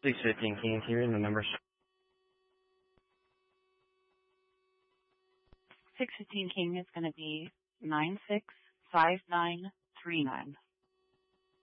Please 15 King here, and the number 615 King is going to be 965939.